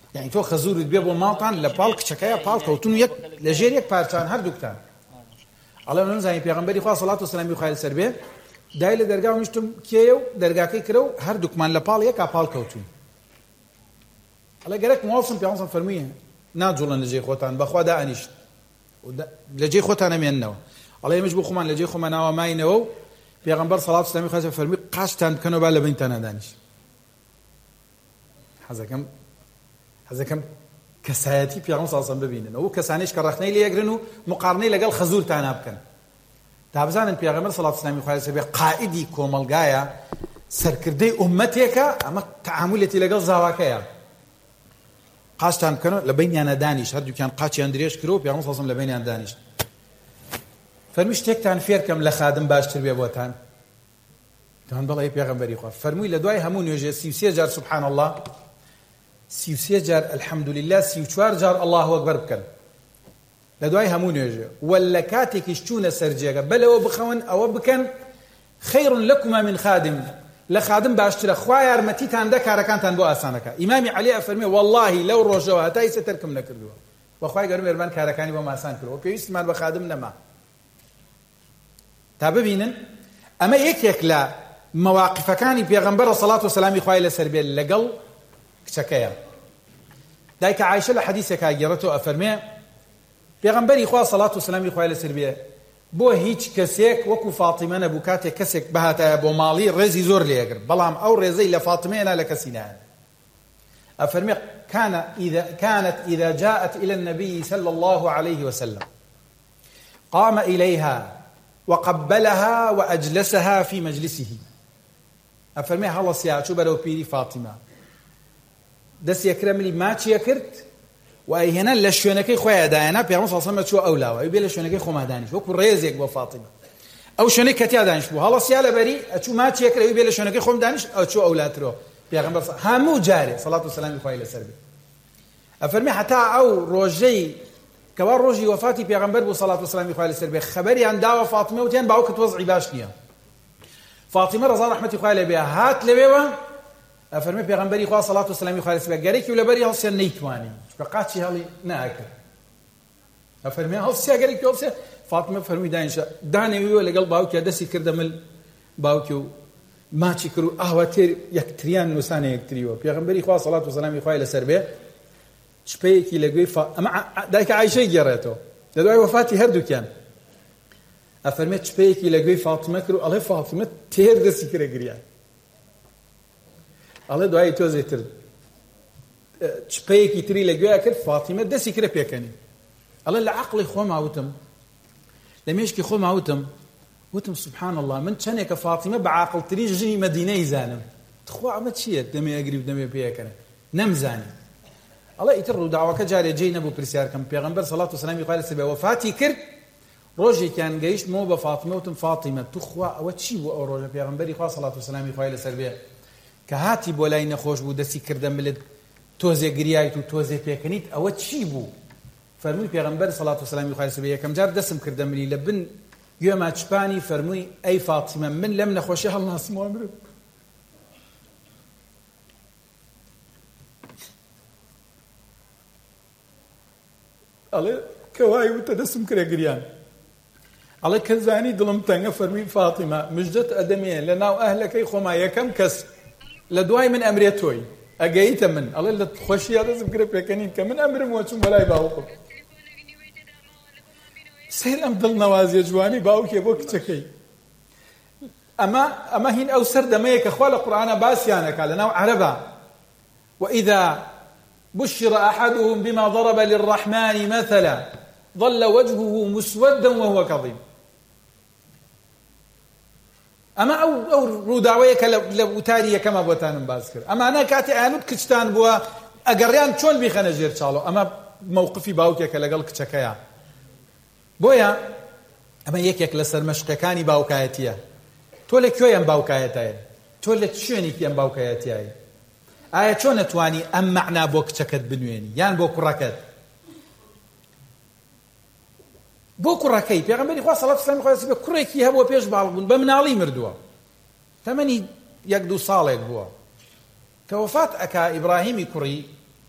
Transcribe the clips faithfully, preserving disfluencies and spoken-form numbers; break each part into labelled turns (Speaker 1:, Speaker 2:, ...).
Speaker 1: یعنی تۆ خەزوورت بێ بۆ ماڵتان لە پاڵ کچەکەیە پاڵ کەوتون یەک لە ژێر یەک پارچان هەردووکتان ئەڵێ نەزانی پێغەمبەری خوا سەڵات و سەلامی خوای لەسەر بێ دای لە دەرگا میشتم کێیە و دەرگاکەی کرە و هەردووکمان لە پاڵ یەکا پاڵ کەوتون ئەڵێ گەرەک مواڵسم پێغەمبەر فەرموویە ناجوڵن لە جێی خۆتان بەخوا دائەنیشت لە جێی خۆتان ئەمێننەوە ئەڵێ ئێمەش بۆ خۆمان لە جێی خۆمان ناوە ماینەوە و پێغەمبەر سەڵات و سەلامی خوای فەرمووی قاشتان بکەنەوە با لە بینتان نەدانیش حەزەکەم حەزەکەم کەسایەتی پێغەمبەر سەڵات و سەلام ببینن ئەو کەسانەیش کە ڕەخنەی لێ یەگرن و مقارنەی لەگەڵ خەزوورتان بکەن تا بزانن پێغەمبەر سەڵات و سەلامی خوای لەسەر بێ قائیدی کۆمەڵگایە سەرکردەی ئوممەتێکە ئەمە تەعامولێتی لەگەڵ زاواکەیە قاشتان بکەنەوە لە بینیانە دانیشت هەردووکیان قاچیان درێژ کرد و پێغەمبەر سەڵات و سەلام لە بینیان دانیشت فەرمووی شتێکتان فێرکەم لە خادم باشتر بێ بۆتان تان بەڵێ پێغەمبەری خوا فەرمووی لە دوای هەموو نوێژێ سی و سێ جار سوبحان الله سی و سێ جار الحەمدولله سی و چوار جار الله ئەکبەر بکەن لە دوای هەموو نوێژێ وەلە کاتێکیش چوونە سەر جێگە بەلەوە بخەون ئەوە بکەن خەیر لەکما من خادم لە خادم باشترە خوا یارمەتیتان دە کارەکانتان بۆ ئاسانەکە ئیمامی عەلی ئەفەرمێ وەڵڵاهی لەو ڕۆژەوە هەتا ئیستا تەرکم نەکردووە بەخوای گەورە مێربان کارەکانی بۆم ئاسان کردەوە پێویستمان بە خادم نەما تا ببینن ئەمە یەکێک لە مەواقفەکانی پێغەمبەرە سەڵات و سەلامی خوای لەسەر بێت لەگەڵ کچەکەیە دایکە عایشە لە حەدیثێکا گێڕێتەوە ئەفەرمێ پێغەمبەری خوا سەڵات و سەلامی خوای لەسەر بێ بۆ هیچ کەسێک وەکو فاتیمە نەبوو کاتێک کەسێک بەهاتایە بۆ ماڵی ڕێزی زۆر لێگرت بەڵام ئەو ڕێزەی لە فاتیمەیە لە کەسی نایە ئەفەرمێ كان إذا كانت إذا جاءت إلى النبي صلى الله عليه وسلم قام إليها وقبلها وأجلسها في مجلسه أفرمي هلا سياچو برو بيري فاطمة دس يكرملي ما چي يكرت وأي هنا لشونكي خويا داينا بيعمل صلصمة شو أولاوا يبي لشونكي خو ما دانش وكو ريزيك بو فاطمة أو شونك كتيا دانش بو هلا سيالا بري أشو ما چي يكرت يبي لشونكي خو دانش أو شو أولاترو بيعمل همو جاري صلاة والسلام خويا لسربي أفرمي حتى أو روجي كوا روجي وفاتي پیغمبر بو صلاة والسلام خواه لسر بي خبري عن دعوة فاطمة وتين باوكت وضعي باش نيا فاطمة رضا رحمتي خواه لبيها هات لبيوا أفرمي پیغمبري خواه صلاة والسلام خواه لسر بي قريكي ولبري هلسيا نيتواني فقاتشي هالي ناكر أفرمي هلسيا قريكي هلسيا فاطمة فرمي دانشا داني ويو لقل باوكي دسي كردمل باوكي ما تشكروا أهوى تير يكتريان نساني يكتريوا پیغمبري خواه صلاة والسلام خواه لسر بي شبيكي لقوي فا أما دايك عايشة جريته لدوي وفاتي هردو كان أفرمت شبيكي لقوي فاطمة كرو الله فاطمة تير دسي كرا قريان الله دوي توزي تر شبيكي تري لقوي أكر فاطمة دسي كرا بيكني الله العقل خو معوتم لما يشكي خو معوتم وتم سبحان الله من تشنك فاطمة بعقل تري جي مدينة زانم تخوا عمت شيء دمي أقرب دمي بيكني نمزاني الله يتر دعوة جاري جاي نبو بريسيار كم بيغمبر صلاة والسلام يقال سبب وفاتي كر روجي كان جيش مو بفاطمة وتم فاطمة تخوا أو تشي و روجي بيغمبر يقال صلاة والسلام يقال سبب كهاتي بولاين خوش بو دسي كردم ملد توزي قريايت وتوزي بيكنيت أو تشي بو فرمي بيغمبر صلاة والسلام يقال سبب كم جار دسم كردم ملي لبن يوم أتشباني فرمي أي فاطمة من لم نخوشها الله اسمه أمره الله كواي وتدسم كرا قريان الله كزاني دلم تنغ فرمي فاطمة مجدت أدمية لناو أهلك يخوما يكم كس لدواي من أمريتوي أجيت من الله اللي تخشي هذا سمكرة بيكنين كمن أمر موتشون بلاي باوكم سهل أم دل نوازي جواني باوك يبوك تكي أما أما هين أو سرد ميك أخوال القرآن باسيانك على نوع عربا وإذا بشر أحدهم بما ضرب للرحمن مثلا ظل وجهه مسودا وهو كظيم أما أو أو روداويك لبوتاري كما بوتان بازكر أما أنا كاتي أنود كشتان بوا أجريان شون بيخنا جير شالو أما موقفي باوكي كلاقل كشكايا بويا أما يك يك لسر مشقكاني باوكايتيا تولك كيو يم باوكايتاي تولك شوني يم باوكايتاي آية چۆن توانی ئەم مەعنا بۆ کچەکەت بنوێنی یان بۆ کوڕەکەت بۆ کوڕەکەی پێغەمبەری خوا سەڵات وسلام خوا سبە کوڕێکی هەبووە پێش باڵبوون بە مناڵی مردووە تەمەنی یەک دوو ساڵێک بووە کە وەفات ئەکا ئیبراهیمی کوڕی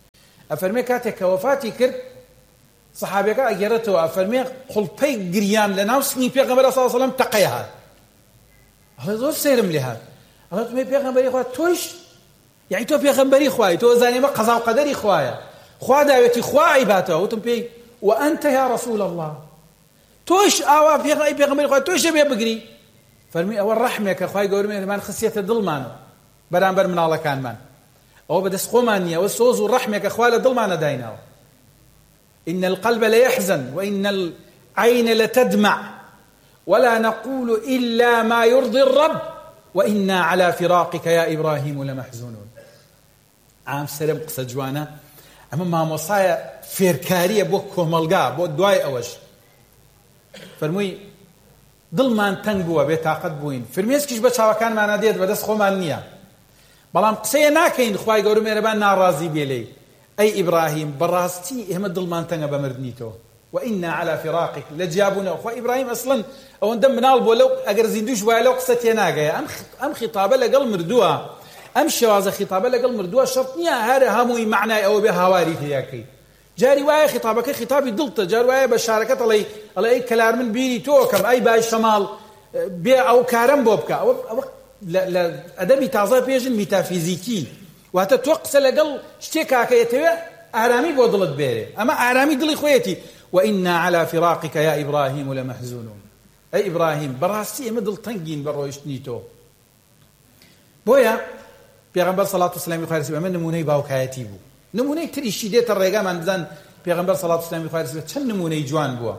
Speaker 1: ئەفەرمێ کاتێک کە وەفاتی کرد سەحابەکە ئەگێڕێتەوە ئەفەرمێ قوڵپەی گریان لە ناو سنگی پێغەمبەر صلی الله علیه وسلم تەقەی هات. ئەڵێ زۆر سەیرم لێ هات. ئەڵێ تومێ پێغەمبەری خوا تۆش یعنی تۆ پێغەمبەری خوای تۆ زانیمە قەزا و قەدەری خوایە خوا داوێتی خوا عیباتەوە. وتم پێی وأنت يا رسول الله تۆش ئاوا پێغەی پێغەمبەری خوا تۆش بێ بگری. فەرمی ئەوە ڕەحمێکە خوای گەورەمان خسیەتە دڵمان بەرامبەر مناڵەکانمان. ئەوە بەدەست خۆمان نییە، ئەوە سۆز و ڕەحمێکە خوا لە دڵمانە دایناوە. إن القلب ليحزن وإن العين لتدمع ولا نقول إلا ما يرضي الرب وإنا على فراقك يا إبراهيم لمحزونون. عام سلام قصة جوانا أما ما مصايا فيركارية بو كوملغا بو دواي أوش فرموي دڵمان تەنگ بووە بێتاقەت بووین فرمێسکیش بە چاوەکانمانە دێت بەدەست خۆمان نییە بەڵام قسەیە ناکەین خوای گەورە مێرەبان ناڕازی بێ لێی ئەی ئیبراهیم بەڕاستی ئێمە دڵمان تەنگە بە مردنی تۆ وئینا عەلا فیراقیک لە جیابوونەوە خوا ئیبراهیم ئەسڵەن ئەوەندە مناڵ بۆ لەو ئەگەر زیندوش وایە لەو قسە تێناگەیە ئەم خیتابە لەگەڵ مردووە ئەم شێوازە خیتابە لەگەڵ مردووە شەرت نییە هەر هەمووی معنای ئەوە بێ هاواری تێیاکەی جاری وایە خیتابەکە خیتابی دڵتە جار وایە بە شارەکەت ئەڵێی ئەڵێ ئەی کەلار من بیری تۆکەم ئەی بای شەماڵ بێ ئەو کارم بۆ بکە ئەوە لە ئەدەبی تازە پێژن میتافیزیکی واتە تۆ قسە لەگەڵ شتێکاکەیەتەوێ ئارامی بۆ دڵت بێرێ ئەمە ئارامی دڵی خۆیەتی وئینا عەلا فیراقیک یا ئیبراهیم لەمەحزونون ئەی ئیبراهیم بەڕاستی ئێمە دڵتەنگین بە ڕۆیشتنی تۆ بۆیە پێغەمبەر سەڵات و سەلامی خوای لەسەر ئەمە نمونەی باوکایەتی بوو نمونەی تریشی دێتە ڕێگامان بزان پێغەمبەر سەڵات و سەلامی خوای لەسەر چەند نمونەی جوان بووە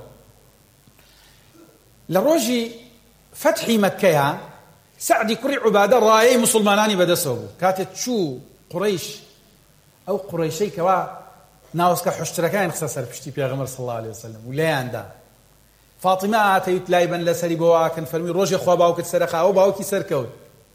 Speaker 1: لە ڕۆژی فتحی مەککەیە سعدی کوڕی عوبادە ڕایەی موسڵمانانی بەدەستەوە بوو کاتێک چوو قوڕەیش ئەو قوڕەیشەی کەوا ناوەسکە حوشترەکان خستە سەر پشتی پێغەمبەر صلی الله علیه وسلم و لێیاندا فاتیمە ئاتەویت لای بەن لەسەری بۆ واکەن فەرمی ڕۆژێ خوا باوکت سەرەخا ئەو باوکی سەرکەوت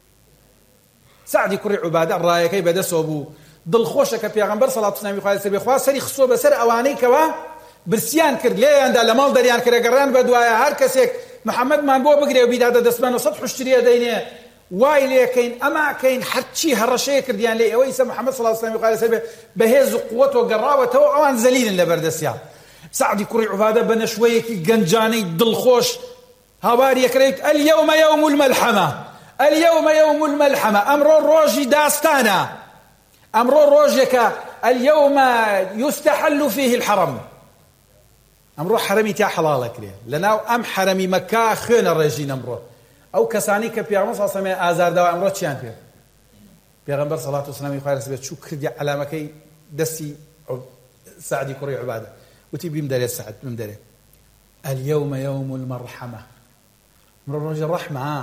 Speaker 1: سعدی کوڕی عوبادە ڕایەکەی بەدەستەوە بوو دڵخۆشە کە پێغەمبەر صلی الله علیه وسلم خوای لەسەر خوا سەری خسۆ بەسەر ئەوانەی کەوا برسیان کرد لێیاندا لە ماڵ دەریان کرد گەڕان بەدوایە هەر کەسێک محەممەدمان بۆ بگرێ و بیدادە دەستمان و سەد حوشتریە دەینێ وای لێکەین ئەماکەین هەرچی هەڕەشەیە کردیان لێ ئەوەی ئیسا محەممەد صلی الله علیه وسلم خوای لەسەر بەهێز و قووەتەوە گەڕاوەتەوە ئەوان زەلیلن لەبەردەستیان سعدی کوڕی عوبادە بە نەشوەیەکی گەنجانەی دڵخۆش هاواری یەکرێت اليوم يوم الملحمة اليوم يوم الملحمة ئەمڕۆ ڕۆژی داستانە ئەمڕۆ ڕۆژێکە اليوم يستحل فيه الحرم ئەمڕۆ حرەمی تا حەڵاڵە کرێ لەناو ئەم حرەمی مەککە خوێنە ڕێژین ئەمڕۆ ئەو کەسانی کە پێغەمبەر صلی الله علیه و سلم ئازارداوە ئەمڕۆ چیان پێ پێغەمبەر صلی الله علیه و سلم خوای لەسەر چوو کردی علامەکەی دەستی سعدی کوڕی عوبادە وتی بیم دەرێ سعد بیم دەرێ اليوم يوم المرحمة ئەمڕۆ ڕۆژی ڕەحمە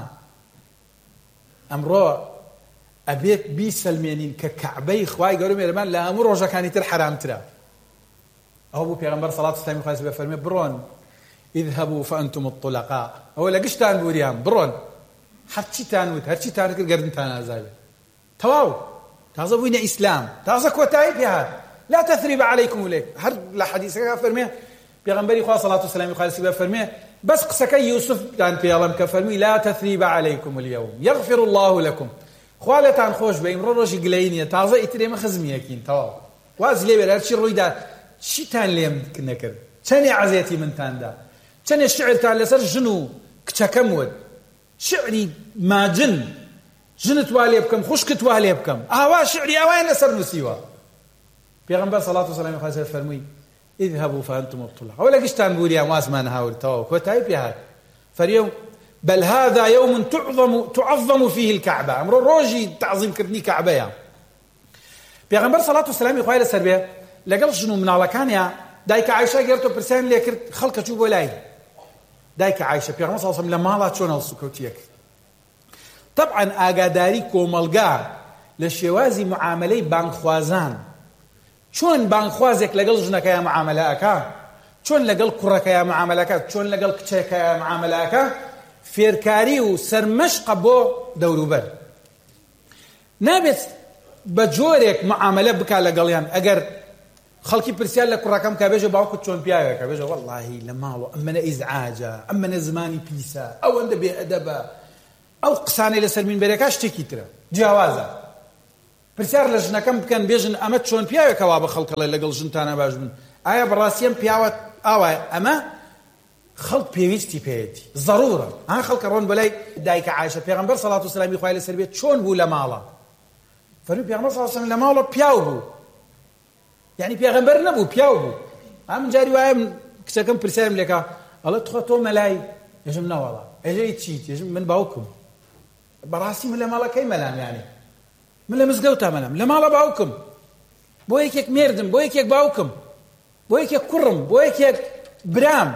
Speaker 1: ئەمڕۆ ئەبێت بیسەلمێنین کە کەعبەی خوای گەورە مێرەبان لە هەموو ڕۆژەکانی تر حرامترە ئەو بوو پێغەمبەر صلی الله علیه و سلم خوای لەسەر فەرمێ بڕۆن اذهبوا فأنتم الطلقاء ئەوە لە گشتان بوریان بڕۆن هەرچیتان وت هەرچیتان کرد گەردنتان ئازاوێ تەواو تازە بووینە ئیسلام تازە کۆتایی پێهات لا تثريب عليكم وليك هەر لە حەدیثەکە فەرمێ پێغەمبەری خوا صلی الله علیه و سلم خوای لەسەر فەرمێ بەس قسەکەی یوسف دان پێڵم کە فەرمی لا تثريب عليكم اليوم يغفر الله لكم خوا لێتان خۆش بێ ئیمڕۆ ڕۆژی گلەیی نییە تازە ئیتر ئێمە خزمیەکین تەواو واز لێ بێت هەرچی ڕوویدا چیتان لێم نەکرد چەندێ عەزیەتی منتاندا چەندێ شعرتان لەسەر ژن و کچەکەم ود شعری ماجن ژنت وا لێ بکەم خوشکت وا لێ بکەم ئاوا شعری ئەوایان لەسەر نووسیوە پێغەمبەر صلی الله علیه و سلم خوای لەسەر فەرمووی اذهبوا فأنتم الطلقاء ئەوە لە گشتان بوریان وازمان هاورتەوە کۆتایی پێهات فەریەو بل هذا يوم تعظم تعظم فيه الكعبة ئەمڕۆ ڕۆژی تعظیمکردنی کەعبەیە پێغەمبەر صلی الله علیه و سلم خوای لەسەر بێ لەگەڵ ژن و مناڵەکانیان دایکە عایشە گێڕتەوە پرسیان لێ کرد خەڵکە چوو بۆ لای دایکە عایشە پێغەمبەر صلی الله علیه و سلم لە ماڵا چۆن هەڵسوکەوتیە کرد طبعا ئاگاداری کۆمەلگا لە شێوازی معاملەی بانگخوازان چۆن بانگخوازێک لەگەڵ ژنەکەیان معاملەکە چۆن لەگەڵ کوڕەکەیان معاملەکە چۆن لەگەڵ کچێکەیان معاملەکە فێرکاری و سەرمەشقە بۆ دەوروبەر نابێت بە جۆرێک معاملە بکا لەگەڵیان ئەگەر خەڵکی پرسیار لە کوڕەکەم کە بێژە باوکت چۆن پیاوێکە بێژە وەڵڵاهی لە ماڵەوە ئەمەنە ئیزعاجە ئەمەنە زمانی پیسە ئەوەندە بێئەدەبە ئەو قسانەی لەسەر مینبەرەکە شتێکی ترە جیاوازە. ئەوە بۆ پێغەمبەر صلی الله علیه و سلم فەرمووی اذهبوا فأنتم الطلقاء ئەوە لە گشتان بوریان وازمان هاورد تەواو کۆتایی پێهات فەریەو بل هذا يوم تعظم تعظم فيه الكعبة ئەمڕۆ ڕۆژی تعظیمکردنی کەعبەیە پرسیار لە ژنەکەم بکەن بێژن ئەمە چۆن پیاوێکەوە بە خەڵکەڵێ لەگەڵ ژنتانە باش بن ئایا بەڕاستیەم پیاوە ئاوایە ئەمە خەڵک پێویستی پێیەتی ضرورە ئەها خەڵکە ڕۆن بەلای دایکە عایشە پێغەمبەر سەڵات و سەلامی خوای لەسەر بێت چۆن بوو لە ماڵە فەرمووی پێغەمبەر سەڵات و سەلام لە ماڵە پیاو بوو یعنی پێغەمبەر نەبوو پیاو بوو ئەم جاری وایە کچەکەم پرسیارم لێکا ئەڵێ تخۆ تۆ مەلای ێژم نەوەڵا ئێژەی چیت ێژم من باوکم بەڕاستی من لە ماڵەکەی مەلام یانی من لە مزگەوتا مەلام لە ماڵە باوکم بۆ یەکێک مێردم بۆ یەکێک باوکم بۆ یەکێک کوڕم بۆ یەکێک برام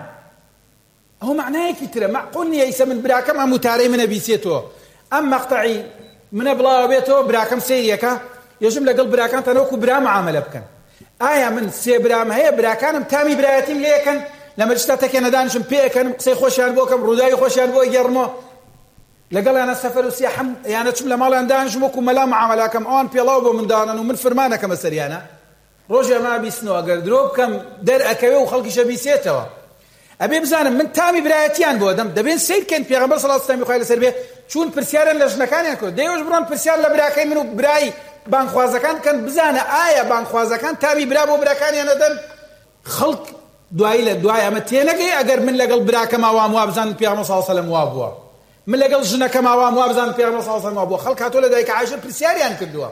Speaker 1: ئەو معنایەکی ترە معقول نییە ئیسە من براکەم ئەم وتارەی منە بیسێتەوە ئەم مەقتەعی منە بڵاوە بێتەوە براکەم سەیریەکە یەژم لەگەڵ براکانتان وەکو برا معاملە بکەن ئایا من سێ برام هەیە براکانم تامی برایەتیم لێ یەکەن لە مەجلستا تەکێنە دانیشم پێ یەکەنم قسەی خۆشیان بۆ کەم ڕووداوی خۆشیان بۆ گەڕمەوە لەگەڵ یانە سەفەر و سیاحەم یانە چم لە ماڵیان دانیشم وەکو مەلا معاملەکەم ئەوان پێڵاو بۆ من دانن و من فەرمانەکەمە سەریانە ڕۆژێ ما بیستنەوە ئەگەر درۆ بکەم دەرئەکەوێ و خەڵکیشە بیسێتەوە ئەبێ بزانم من تامی برایەتیان بۆ دەم دەبێن سیر بکەن پێغەمبەر سەڵات و سەلامی خوای لەسەر بێ چون پرسیارن لە ژنەکانیان کرد دەیەوەش بڕۆن پرسیار لە براکەی من و برای بانخوازەکان بکەن بزانە ئایا بانخوازەکان تامی برا بۆ براکانیان دەدەن خەڵک دوایی لە دوای ئەمە تێنەگەی ئەگەر من لەگەڵ براکەم ئاوام وا بزانن پێغەمبەر سەڵات و سەلام وا بووە من لەگەڵ ژنەکەم ئاوام وا بزانن پێغەمبەر سەڵات و سەلام وا بووە خەڵک هاتۆ لە دایکە عایشە پرسیاریان کردووە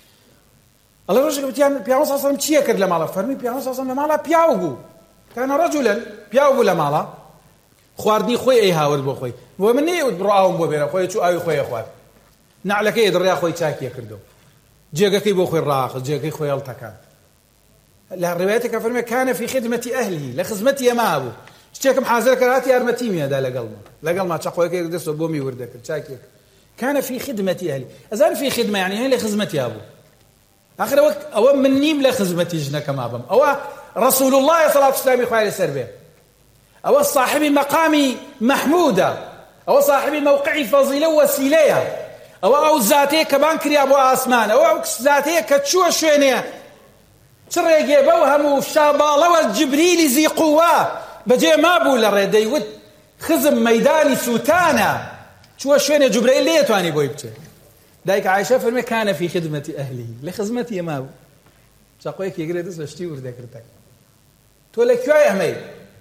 Speaker 1: ئەڵێ ڕۆژێک وتیان پێغەمبەر سەڵات و سەلام چییە کرد لە ماڵە فەرمووی پێغەمبەر سەڵات و سەلام لە ماڵە پیاو بوو كان رجلا پیاو بوو لە ماڵە خواردنی خۆی ئەی هاورد بۆ خۆی بۆ من نەیەوت بڕۆ ئاوم بۆ بێنە خۆی چوو ئاوی خۆیە خوارد نعلەکەی دڕیا خۆی چاکیە کردو جێگەکەی بۆ خۆی ڕاخست جێگەکەی خۆی هەڵتەکاند لە ڕێوایەتێکە فەرمێ کانە فی خدمەتی ئەهلیه لە خزمەتی ئەما بوو شتێکم حازر کرد هاتی یارمەتی میێدا لەگەڵما لەگەڵما چاقۆیەکەی دەستەوە بۆ میوردە کرد چاکێک كان في خدمة أهلي أزال في خدمة يعني هي لخدمتي أبو آخر وقت أو من نيم لخدمتي جنا كما بم أو رسول الله صلى الله عليه وسلم خير سربه أو صاحب مقامي محمودة أو صاحب موقعي فضيلة وسيلة أو أو ذاتي كمان كري أبو آسمان أو أو ذاتي كتشو شوينية شري جيبوها مشابالة والجبريل ذي قوة بجي ما بولا ردي ود خزم ميداني سوتانا شو شوينية جبريل ليه تواني بوي بتشي دايك عايشة فرمي كان في خدمة أهله لخدمتي ما بو شاقويك يقرأ دس وشتي ورده كرتك تو لكواي أمي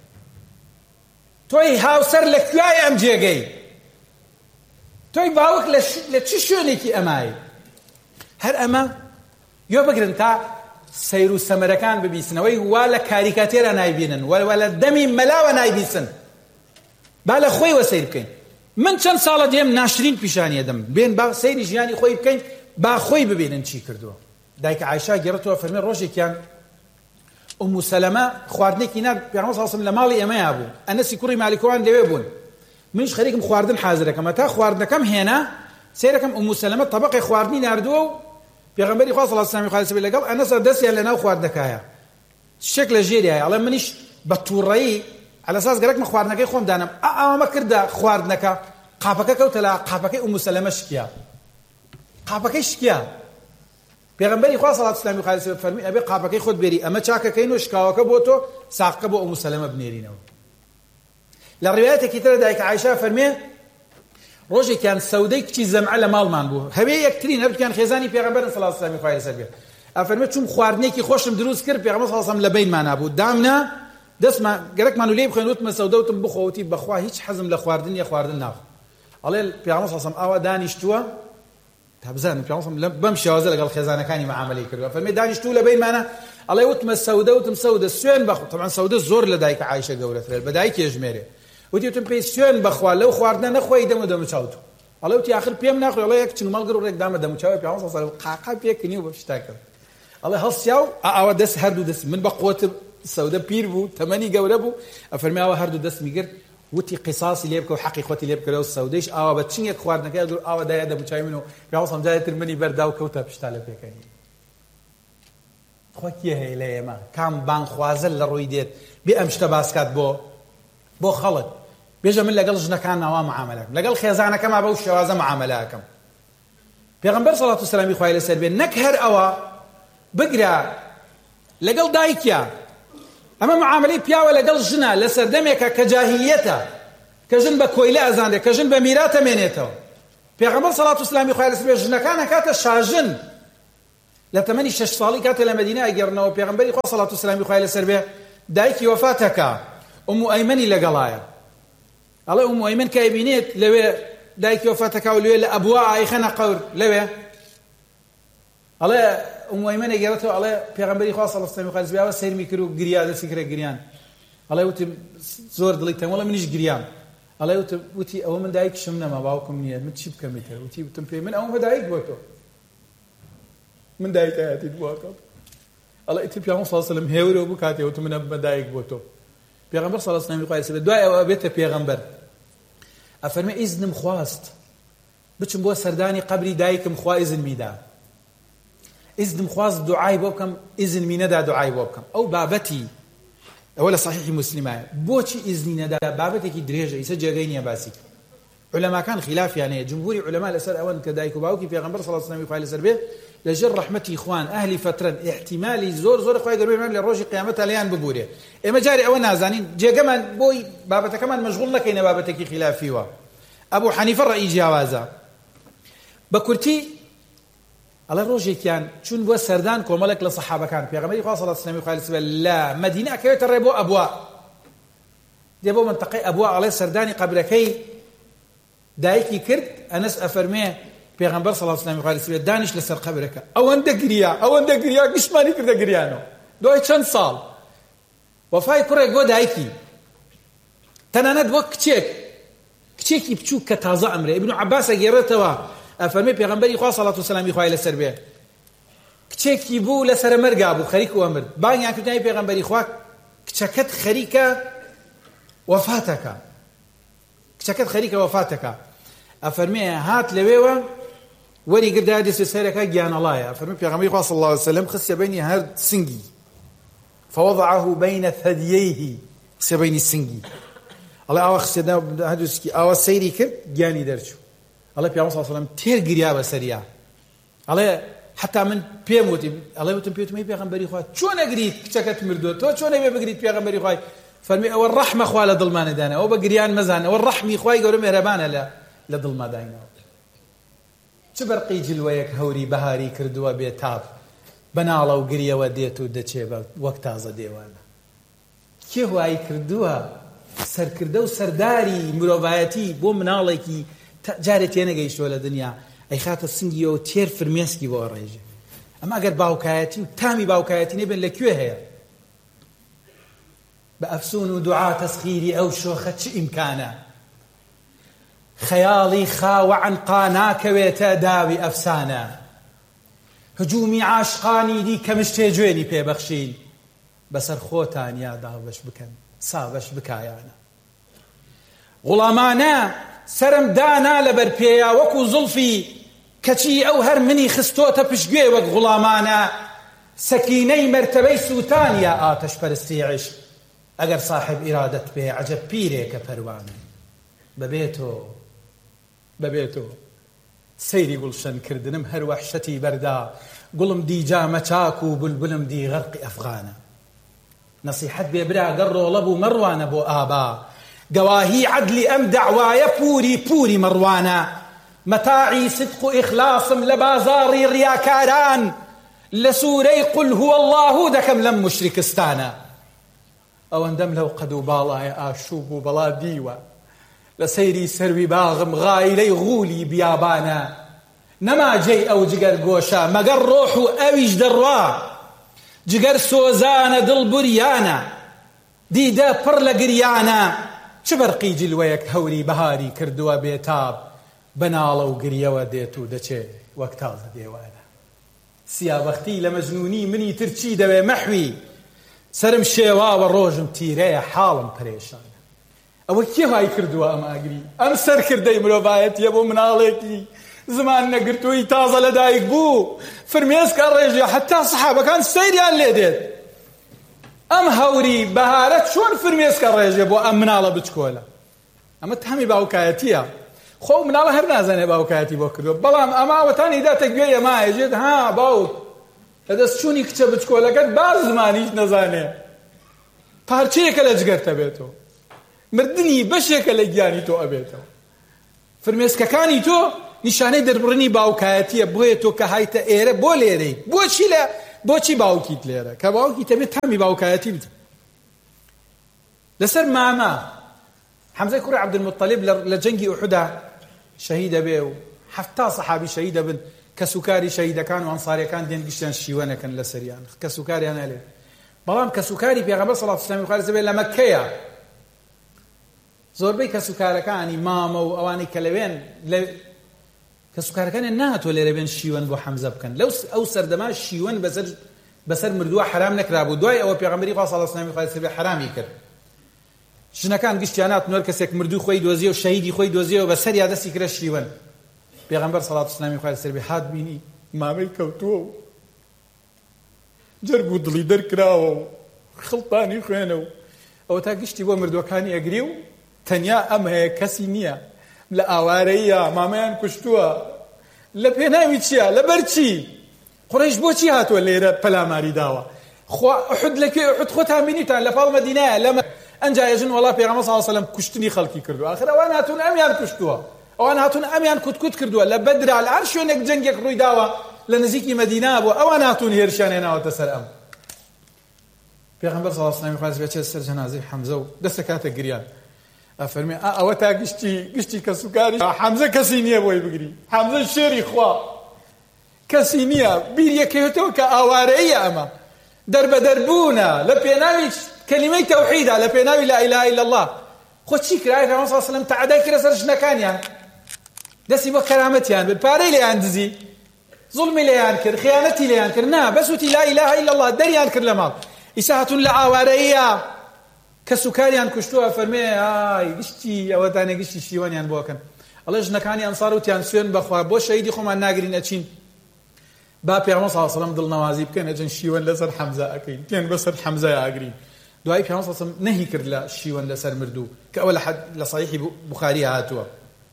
Speaker 1: توي هاوسر لكواي أم جيجي توي باوك لش لتششونيكي أماي هر أما يو بقرن تا سيرو سمركان ببيسنوي ولا كاريكاتيرا نايبينن ولا ولا دمي ملاوة نايبيسن بالا خوي وسير بكين من چند ساڵە دێم ناشرین پیشانیە دەم بێن با سەیری ژیانی خۆی بکەین با خۆی ببینن چی کردووە دایکە عایشا گێڕێتەوە فەرمێ ڕۆژێکیان ئومو سەلەمە خواردنێکی نار پێغەمبەر صلی الله علیه و سلم لە ماڵی ئێمەیا بوو ئەنەسی کوڕی مالیکەوان لەوێ بوون منیش خەریکم خواردن حازر دەکەم تا خواردنەکەم هێنا سەیرەکەم ئومو سەلەمە تەبەقی خواردنی ناردووە و پێغەمبەری خوا صلی الله علیه و سلم لەگەڵ ئەنەسە دەستیان لەناو خواردنەکەیە شتێک لە ژێریایە ئەڵێ منیش بە تووڕەیی على اساس گەرەکمە خواردنەکەی خۆم دانم ئەوەمە کردە خواردنەکە قاپەکە کەوتە لە قاپەکەی ئومو سەلەمە شکیا قاپەکەی شکیا پێغەمبەری خوا صلی الله علیه و سلم فەرمی ئەبێ قاپەکەی خۆت بێری ئەمە چاکەکەین و شکاوەکە بۆ تۆ ساقەکە بۆ ئومو سەلەمە بنێرینەوە لە ڕیوایەتێکی ترە دایکە عایشا فەرمێ ڕۆژێکیان سەودەی کچی زەمعە لە ماڵمان بوو هەبێ یەکترین هەردووکیان خێزانی پێغەمبەرن صلی الله علیه و سلم ئەفەرمێ چوم خواردنێکی خۆشم دروست کرد پێغەمبەر صلی الله علیه و سلم لە بینمان بوو دامنا دەستمان گەرەکمان و لێ بخوێن وتمە سەودەوتم بخۆوتی بەخوا هیچ حەزم لە خواردن یا خواردن ناخۆ ئەڵێ پێغەمبەر صلی الله علیه و سلم ئاوا دانیشتووە تا بزانم پێغەمبەر صلی الله علیه و سلم بەم شێوازە لەگەڵ خێزانەکانی معاملەی کردووە فەرمێ دانیشتوو لە بینمانە ئەڵێ وتمە سەودەوتم سەودە سوێن بەخوا طبعا سەودە زۆر لە دایکە عایشە گەورەترە بە دایکی ژمێرێ وتی وتم پێی سوێن بەخوا لەو خواردنە نەخۆی دەم و دەموچاوتو ئەڵێ وتی آخر پێم ناخۆی ئەڵێ یەک چنگ مەڵگر و ڕێک دامە دەموچاوی پێغەمبەر صلی الله علیه و سلم قاقا پێکردنی و بە شتا کرد ئەڵێ هەڵسیا و ئاوا دەست هەردوو دەست من بە قووەت سەودە پیر بوو تەمەنی گەورە بوو ئەفەرمێ ئاوا هەردوو دەست میگرت وتی قیساسی لێ بکە و حەقی خۆتی لێ بکەرەوە سەودەیش ئاوا بە چنگێک خواردنەکەی دوور ئاوا دایە دەموچاوی من و پێغەمبەر صلی الله علیه و سلم منی بەردا و کەوتە پشتا لە پێکەنی خۆ کێ هەیە لە ئێمە کام بانخوازە لە ڕووی دێت بێ ئەم شتە باسکات بۆ بۆ خەڵک بێژە من لەگەڵ ژنەکان ناوا معاملەکەم لەگەڵ خێزانەکەما بەو شێوازە معاملەکەم پێغەمبەر صلی الله علیه و سلم خوای لەسەر بێ نەک هەر ئەوە بگرە لەگەڵ دایکە ئەمە معاملەی پیاوە لەگەڵ ژنە لە سەردەمێکە کە جاهیلیەتە کە ژن بە کۆیلە ئەزاندێت کە ژن بە میرات ئەمێنێتەوە پێغەمبەر صلی الله علیه و سلم خوای لەسەر بێ ژنەکان ئەکاتە شاژن لە تەمەنی شەش ساڵی کاتە لە مەدینە ئەگەڕنەوە پێغەمبەری خوا سەڵات و سەلامی خوای لەسەر بێ دایکی وەفاتەکە ئومو ئەیمەنی لەگەڵایە ئەڵێ ئومو ئەیمەن کە ئەبینێت لەوێ دایکی وەفاتەکە و لەوێ لە ئەبوا ئایخەنە قەور لەوێ ئەڵێ ئومو ئەیمەن ئەگەڕێتەوە ئەڵێ پێغەمبەری خوا سەڵات و سەلامی خوای لەسەر بێ سەیرمی کرد و گریا دەستی کرد گریان ئەڵێ وتی زۆر دڵی تەنگ وەڵێ منیش گریام ئەڵێ وتی ئەوە من دایکشم نەما باوکم نییە من چی بکەمیتر وتی وتم پێی من ئەوە دایک بۆ تۆ من دایک هاتیت بۆ ئەکەم ئەڵێ ئیتر پیامبەر صلی الله علیه و سلم هێورەوە بوو کاتێ وتم من بە دایک بۆ تۆ پێغەمبەر صلی الله علیه و سلم دوای ئەوە بێتە پێغەمبەر ئەفەرمێ ئیزنم خواست بچم بۆ سەردانی قەبری دایکم خوا ئیزن میدا ئیزنم خواست دوعای بۆ بکەم ئیزن می نەدا دوعای بۆ بکەم ئەو بابەتی ئەوە لە صحیحی مسلمایە بۆچی ئیزنی نەدا بابەتێکی درێژە ئیسە جێگەی نییە باسی کرد علەماکان خلافیان هەیە جمهوری علەما لەسەر ئەوەن کە دایک و باوکی پێغەمبەر صلی الله علیه و سلم لەسەر بێ لەژێر ڕەحمەتی خوان ئەهلی فترەن احتیمالی زۆر زۆر خوای گەورەمان لە ڕۆژی قیامەتە لەیان ببورێ ئێمە جارێ ئەوە نازانین جێگەمان بۆی بابەتەکەمان مەشغوڵ نەکەینە بابەتێکی خلافیوە ئەبوو حەنیفە ڕەئی جیاوازە بە کورتی ئەڵێ ڕۆژێکیان چون بۆ سەردان کۆمەڵێک لە سەحابەکان پێغەمبەری خوا صلی الله علیه و سلم لە مەدینە ئەکەوێتە ڕێ بۆ ئەبوا دێ بۆ منتەقەی ئەبوا ئەڵێ سەردانی قەبرەکەی دایکی کرد ئەنەس ئەفەرمێ پێغەمبەر صلی الله علیه و سلم دانیش لەسەر قەبرەکە ئەوەندە گریا ئەوەندە گریا گشتمانی کردە گریانەوە دوای چەند ساڵ وەفای کوڕێک بۆ دایکی تەنانەت بۆ کچێک کچێکی بچووک کە تازە ئەمرێ ئیبن عەباس ئەگێڕێتەوە ئەفەرمێ پێغەمبەری خوا صلی الله علیه و سلم خوای لەسەر بێ کچێکی بوو لەسەر مەرگا بوو خەریک و ئەمر بانگیان کردنای پێغەمبەری خوا کچەکەت خەریکە وەفاتەکە کچەکەت خەریکە وەفاتەکە ئەفەرمێ هات لەوێوە وەری گردا دەسێ سەرەکە گیانەڵایە ئەفەرمێ پێغەمبەری خوا صلی الله علیه و سلم خستە بینی هەر سنگی فوضعه بين ثدييه خستە بینی سنگی ئەڵێ ئاوا خستە هەردووسکی ئاوا سەیری کرد گیانی دەرچوو ئەڵێ پێغەمبەر صلی الله علیه و سلم تێر گریا بەسەریا ئەڵێ حتا من پێم وتی ئەڵێ وتم پێوتمەی پێغەمبەری خوا چۆن ئەگریت کچەکەت مردووە تۆ چۆن ئەوێ بگریت پێغەمبەری خوای فەرمی ئەوە ڕەحمە خوا لە دڵمانەدانە ئەوە بە گریان مەزانە ئەوە ڕەحمی خوای گەورە مێرەبانە لە لە دڵماداینەوە چ بەرقی جلوەیەک هەوری بەهاری کردووە بێتاب بەناڵە و گریەوە دێت و دەچێ بە وەک تازە دێوانە کێ وای کردووە سەرکردە و سەرداری مرۆڤایەتی بۆ مناڵێکی جارێ تێنەگەیشتووە لە دنیا ئەی خاتە سنگیەوە تێر فرمێسکی بۆ ڕێژێ ئەمە ئەگەر باوکایەتی و تامی باوکایەتی نەبێن لەکوێ هەیە بە ئەفسون و دوعا تەسخیری ئەو شۆخە چ ئیمکانە خەیاڵی خاوە عنقا ناکەوێتە داوی ئەفسانە هجومی عاشقانی دی کە مشتێ جوێنی پێبەخشین بەسەر خۆتان یادا بەش بکەن سابەش بکایانە غوڵامانە سرم دانا لەبەر پێیا وەکو زڵفی کەچی ئەو هەر منی خستۆتە پشتگوێ وەک غوڵامانە سەکینەی مەرتەبەی سووتانیا ئاتەش پەرستی عشق ئەگەر صاحب ئیرادەت پێ عەجەب پیرێکە پەروانە بەبێتۆ بەبێتۆ سەیری گوڵشەنکردنم هەر وەحشەتی بەردا گوڵم دی جامە چاک و بولبولم دی غەرقی ئەفغانە نەسیحەت بێ برا گەڕ ڕۆڵە بوو مەڕوانە بۆ ئابا گەواهی عەدلی ئەم دەعوایە پووری پووری مەڕوانە مەتاعی صدق و ئیخلاسم لە بازاڕی ڕیاکاران لە سوورەی قل هو الله دەکەم لەم مشرکستانە ئەوەندەم لەو قەد و باڵایە ئاشوب و بەڵا دیوە لە سەیری سەروی باغم غایلەی غولی بیابانە نەما جێی ئەو جگەر گۆشە مەگەر ڕۆح و ئەویش دەڕوا جگەر سۆزانە دڵبوریانە دیدە پڕ لە گریانە چ بەرقی جلوەیەک هەوری بەهاری کردووە بێتاب بەناڵە و گریەوە دێت و دەچێ وەک تازە دێوانە سیابەختی لە مەجنونی منی ترچی دەوێ مەحوی سرم شێواوە ڕۆژم تیرەیە حاڵم پەرێشانە ئەوە کێ وای کردووە ئەم ئاگری ئەم سەرکردەی مرۆڤایەتیە بۆ مناڵێکی زمان نەگرتووی تازە لەدایک بوو فرمێسکە ڕێژێ حتا سەحابەکان سەیریان لێ دێت ئەم هەوری بەهارە چۆن فرمێسکە ڕێژێ بۆ ئەم مناڵە بچکۆلە ئەمە تامی باوکایەتیە خۆ مناڵە هەر نازانێ باوکایەتی بۆ کردووە بەڵام ئەماوەتانی داتە گوێ ئەمایەژێت ها باوک لە دەستچوونی کچە بچکۆلەکەت باز زمانیش نەزانێ پارچەیەکە لە جگەرتە بێتەوە مردنی بەشێکە لە گیانی تۆ ئەبێتەوە فرمێسکەکانی تۆ نیشانەی دەربڕنی باوکایەتیە بۆیە تۆ کە هایتە ئێرە بۆ لێرەی بۆچی لە بۆچی باوکیت لێرە کە باوکی تەبێت تامی باوکایەتی بت لەسەر ماما حەمزەی کوڕی عەبدولموطەلیب لە جەنگی ئوحودا شەهیدە بێ و حەفتا سەحابی شەهیدە بن کە سوکاری شەهیدەکان و ئەنساریەکان دێن گشتیان شیوەنەکەن لە سەریان کە سوکاریان هەلێ بەڵام کە سوکاری پێغەمبەر سەڵڵاهو عەلەیهی وسەلەم خوارد بێ لە مەککەیە زۆربەی کە سوکارەکانی مامە و ئەوانەی کە لەوێن کە سوکارەکانیان نهاتوە لێرە بێن شیوەن بۆ حەمزە بکەن لەو ئەو سەردەما شیوەن بەسەر بەسەر مردووە حرام نەکرابوو دوای ئەوە پێغەمبەری خوا صلی الله عەلەیهی وسەلەم خوارد بێ حرامی کرد ژنەکان گشتیان هاتنەوە کەسێک مردوو خۆی دۆزیە و شەهیدی خۆی دۆزیەوە بەسەر یا دەستی کرە شیوەن پێغەمبەر صلی الله عەلەیهی وسەلەم خوارد بێ هات بینی مامەی کەوتووە و جەرگ و دڵی دەرکراوە و خڵتانی خوێنە و ئەوە تا گشتی بۆ مردوەکانی ئەگری و تەنیا ئەم هەیە کەسی نییە لە ئاوارەیە مامەیان کوشتووە لە پێناوی چییە لەبەر چی قوڕەیش بۆچی هاتووە لێرە پەلاماری داوە خوا ئوحود لەکوێ ئوحود خۆتان بینیتان لە پاڵ مەدینایە لەمە ئەنجا ئێژن وەڵا پێغەمبەر صلی الله عەلەیهی وسەلەم کوشتنی خەڵکی کردووە ئاخر ئەوان هاتوون ئەمیان کوشتووە ئەوان هاتوون ئەمیان کوتکوت کردووە لە بەدرا لە هەر شوێنێک جەنگێک ڕووی داوە لە نزیکی مەدینە بوو ئەوان هاتوون هێرشیان هێناوەتە سەر ئەم پێغەمبەر صلی الله عەلەیهی وسەلەم خوارد بێ سەر جەنازەی حەمزە و دەستە کاتە گریان ئەفەرمێ ئەوە تا گشتی گشتی کە سوکاری حەمزە کەسی نییە بۆی بگری حەمزە شێری خوا کەسی نییە بیر یەکەوێتەوە کە ئاوارەیە ئەمە دەربەدەربوونە لە پێناوی کەلیمەی تەوحیدە لە پێناوی لا ئیلاهە ئیلا الله خۆ چی کرای پێغەمبەر صلی الله عەلەیهی وسەلەم تەعەدای کرە سەر ژنەکانیان دەستی بۆ کەرامەتیان برد پارەی لێیان دزی زوڵمی لێیان کرد خیانەتی لێیان کرد نا بەسوتی لا ئیلاهە ئیلا الله دەریان کرد لە ماڵ ئیسا هاتوون لە ئاوارەیە کە سوکاریان کوشتووە فەرمێ ئای گشتی ئەوەتانێ گشتی شیوەنیان بۆکەن ئەڵێ ژنەکانی ئەنسار وتیان سوێن بەخوا بۆ شەهیدی خۆمان ناگرین ئەچین با پێغەمبەر صلی الله عەلەیهی وسەلەم دڵنەوازی بکەن ئەجەن شیوەن لەسەر حەمزە ئەکەین تێن بەسەر حەمزە ئاگرین دوای پێغەمبەر صلی الله عەلەیهی وسەلەم نەهی کرد لە شیوەن لەسەر مردوو کە ئەوە لە صحیحی بوخاری هاتووە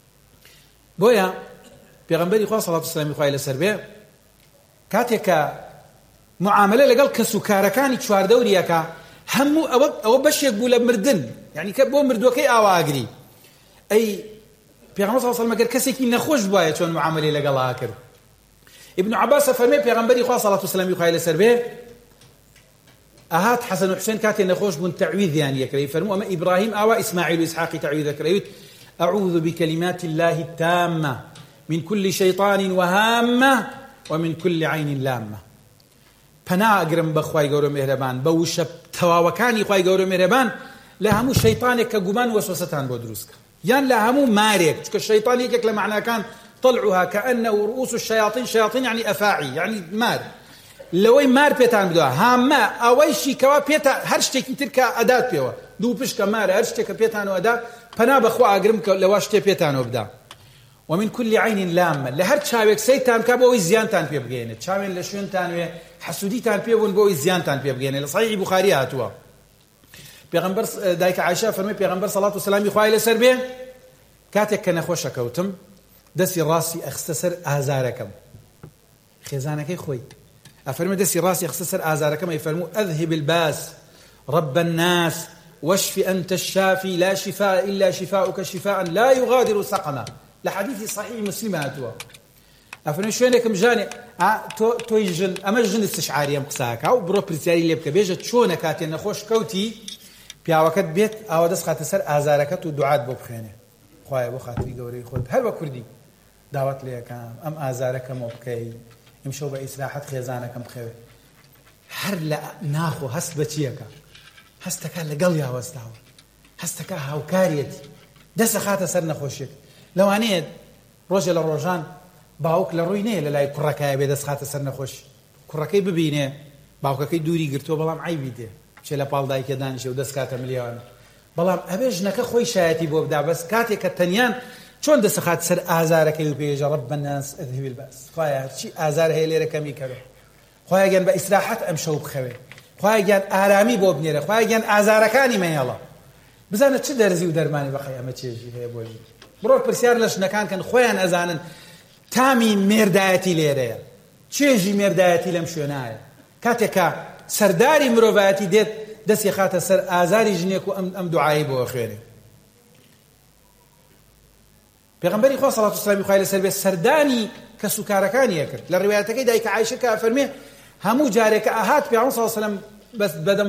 Speaker 1: بۆیە پێغەمبەری خوا صلی الله عەلەیهی وسەلەم خوای لەسەر بێ کاتێک کە معاملە لەگەڵ کەسوکارەکانی چواردەوریەکە هەموو ئەوە ئەوە بەشێک بوو لە مردن یعنی کە بۆ مردوەکەی ئاواگری ئەی پێغەمبەر صلی الله عەلەیهی وسەلەم ئەگەر کەسێکی نەخۆش بوایە چۆن معاملەی لەگەڵا کرد ابن عباس فەرمێ پێغەمبەری خوا صلی الله عەلەیهی وسەلەم خوای لەسەر بێ ئەهات حەسەن و حوسێن کاتێ نەخۆش بوون تەعویذیان یەکرێ فەرموو ئەمە ئیبراهیم ئاوا ئیسماعیل و ئیسحاقی تەعویذ دەکرێت أعوذ بكلمات الله التامة من كل شيطان وهامة ومن كل عين لامة پنا ئەگرم بە خوای گەورە مێهرەبان بە وشە تەواوەکانی خوای گەورە مێهرەبان لە هەموو شەیطانێک کە گومان وەسوەسەتان بۆ دروستکە یان لە هەموو مارێک چکە شەیطان یەکێک لە معناکان طلعها كأنه رؤوس الشياطين شياطين يعني أفاعي يعني مار لەوەی مار پێتان بدووە هامە ئەوەیشی کەوا پێتە هەر شتێکی تر کە ئەدات پێوە دوو پشکە مارە هەر شتێکە پێتانەوە ئەدا پەنا بەخوا ئاگرم کە لەوا شتێ پێتانەوە بدا ومن كل عين لامة لهر چاوێک سەیتان کە بۆەوەی زیانتان پێ بگەێنێت چاوێن لە شوێنتان وێ حەسوودیتان پێ بوون بۆەوەی زیانتان پێ بگەێنێت لە صحیحی بوخاری هاتووە پێغەمبەر دایکە عایشە فەرمێ پێغەمبەر سەڵات و سەلامی خوای لەسەر بێ کاتێک کە نەخۆشە کەوتم دەستی ڕاستی ئەخستە سەر ئازارەکەم خێزانەکەی خۆی ئەفەرمێ دەستی ڕاستی ئەخستە سەر ئازارەکەم ئەیفەرموو ئەذهب الباس رب الناس واشف أنت الشافي لا شفاء إلا شفاؤك شفاء لا يغادر سقما لحديث صحيح مسلم هاتوا أفرن شوينكم جاني تو تو يجن أما جن استشعارية مقساك أو برو بريتياري اللي بك بيجت شونا كاتي نخوش كوتي بياوكت بيت أو دس خاطر سر أزاركت ودعاء بوبخينه خوايا بو خاطري قوري خود هل بكردي دعوت لي كام أم أزارك مبكي امشوا بإصلاحات خيزانكم بخير هر لا ناخو هست بتشيكا هستك لقل يا وستاو هستك هاوكاريت دس خاطر سر نخوشك لو أنيت رجل الرجان باوك لروينه للاي كركاي بدس خاطر سر نخوش كركاي ببينه باوكاكي دوري قرتو بلام عيبي ده شلا بال دايك دانش ودس كاتا مليون بلام أبيجنك خوي شاتي بو بدا بس كاتي كتنيان شون دس خاطر سر آزارك يبيج رب الناس اذهب الباس خويا شي آزار هي ليرة كمي كرو خويا جن بإصلاحات أمشوا بخوي خويا جن آرامي بو بنيره خويا جن آزاركاني ما يلا بزانه چه درزي ودرماني بخي أما تشيجي هي بوجي برو پرسیار لشنەکان کەن خۆیان ئەزانن تامی مێردایەتی لێرەیە چێژی مێردایەتی لەم شوێنایە کاتێک کە سەرداری مرۆڤایەتی دێت دەستی خاتە سەر ئازاری ژنێک و ئەم دوعایی بۆ خوێنێ پێغەمبەری خوا صلی الله علیه و سلم خوای لەسەر بێ سەردانی کەس و کارەکانی کرد لە ڕوايەتەکەی دایکە عایشە کە ئەفەرمێ هەموو جارێک ئاهات پێغەمبەر صلی الله علیه و سلم بەس بەدەم